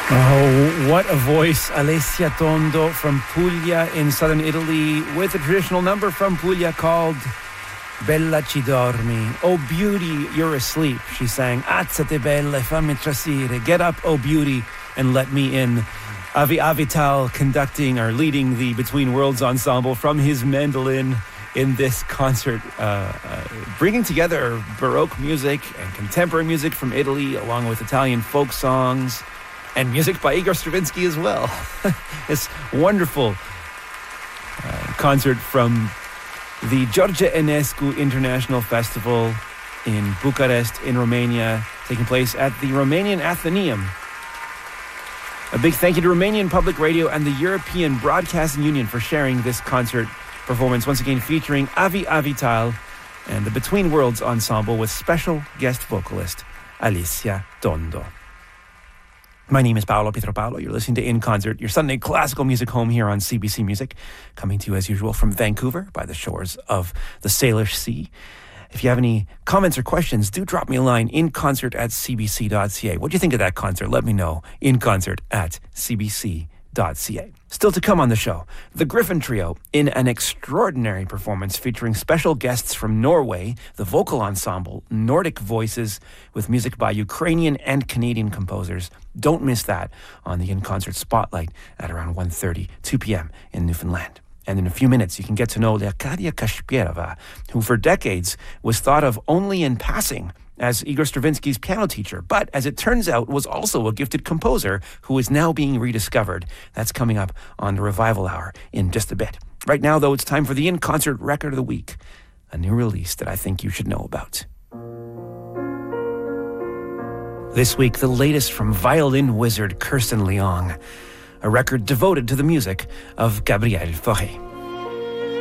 Oh, what a voice. Alessia Tondo from Puglia in southern Italy with a traditional number from Puglia called Bella ci dormi. Oh, beauty, you're asleep, she sang. Alzate bella, fammi trasire. Get up, oh, beauty, and let me in. Avi Avital conducting or leading the Between Worlds Ensemble from his mandolin in this concert, bringing together Baroque music and contemporary music from Italy, along with Italian folk songs and music by Igor Stravinsky as well. This wonderful concert from the George Enescu International Festival in Bucharest, in Romania, taking place at the Romanian Athenaeum. A big thank you to Romanian Public Radio and the European Broadcasting Union for sharing this concert performance, once again featuring Avi Avital and the Between Worlds Ensemble with special guest vocalist Alessia Tondo. My name is Paolo Pietropalo. You're listening to In Concert, your Sunday classical music home here on CBC Music, coming to you as usual from Vancouver by the shores of the Salish Sea. If you have any comments or questions, do drop me a line, inconcert@cbc.ca. What do you think of that concert? Let me know, inconcert@cbc.ca. Still to come on the show, the Griffin Trio in an extraordinary performance featuring special guests from Norway, the vocal ensemble Nordic Voices, with music by Ukrainian and Canadian composers. Don't miss that on the In Concert Spotlight at around 1:30, 2 p.m. in Newfoundland. And in a few minutes, you can get to know Leocadia Kashpierova, who for decades was thought of only in passing as Igor Stravinsky's piano teacher, but as it turns out, was also a gifted composer who is now being rediscovered. That's coming up on the Revival Hour in just a bit. Right now, though, it's time for the In Concert Record of the Week, a new release that I think you should know about. This week, the latest from violin wizard Kirsten Leong, a record devoted to the music of Gabriel Fauré.